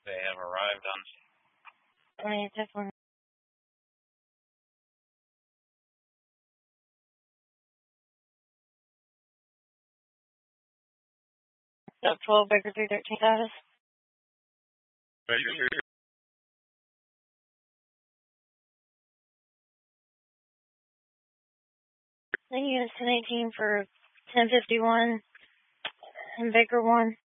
They have arrived on scene. It's definitely. Up 12, Baker 313 status. Thank you, 1018 for 1051 and Baker 1.